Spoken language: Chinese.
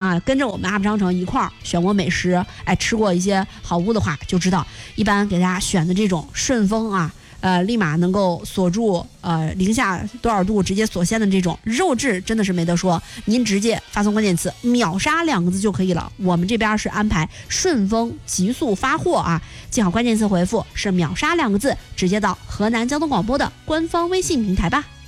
啊，跟着我们 UP 商城一块儿选过美食，哎，吃过一些好物的话，就知道一般给大家选的这种顺丰啊，立马能够锁住零下多少度直接锁鲜的这种肉质真的是没得说，您直接发送关键词秒杀2个字就可以了。我们这边是安排顺丰极速发货啊，记好关键词回复是秒杀2个字，直接到河南交通广播的官方微信平台吧。